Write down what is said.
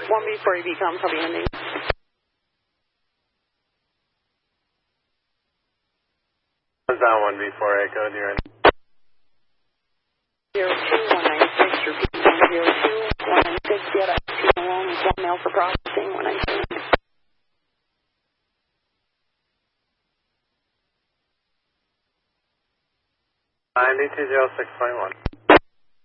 1B4AB comes, I'll be ending. 1B4 Echo, you're in. 02196, repeat 102-196, get up to along with 1 mail for processing, 196. 9206.1.